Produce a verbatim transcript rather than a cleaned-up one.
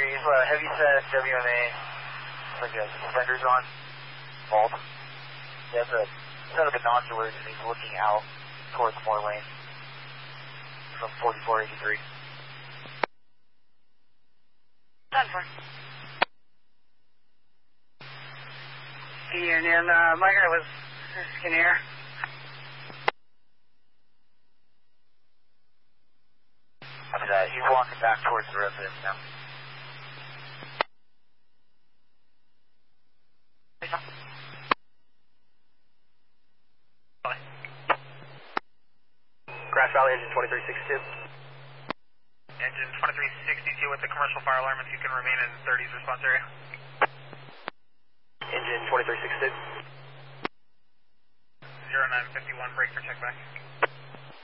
three, uh, heavy set W M A. Looks like he has suspenders on. Vault. He has a set of binoculars and he's looking out towards Moore Lane from forty-four eighty-three. Done for. Union, uh, my guy was skinnier. After that, he's walking back towards the residence now. Grass Valley, engine twenty-three sixty-two. Engine twenty-three sixty-two with the commercial fire alarm, if you can remain in thirties response area. Engine twenty-three sixty-two. zero nine fifty-one, break for check back.